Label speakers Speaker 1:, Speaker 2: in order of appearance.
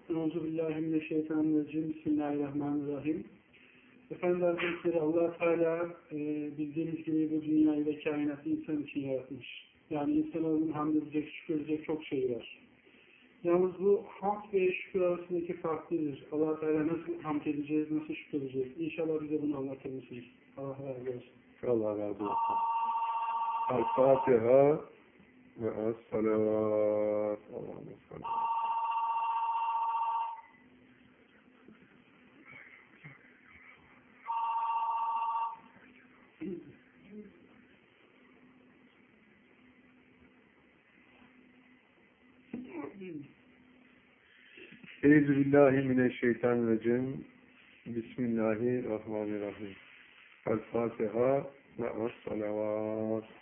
Speaker 1: Euzubillahimineşşeytanirracim. Bismillahirrahmanirrahim. Efendim Hazretleri, Allah Teala bildiğiniz gibi bu dünyayı ve kainatı insan için yaratmış. Yani insanoğlunun hamd edecek, şükür edecek çok şey var. Yalnız bu hamd ve şükür arasındaki farklıdır. Allah Teala nasıl hamd edeceğiz, nasıl şükür edeceğiz? İnşallah bize bunu anlatır mısınız? Allah razı olsun.
Speaker 2: Allah razı olsun. El-Fatiha ve Es-Salavat. Allah'ım es-Salavat. Euzubillahimineşşeytanirracim. Bismillahirrahmanirrahim. El-Fatiha ve Es-Salavat.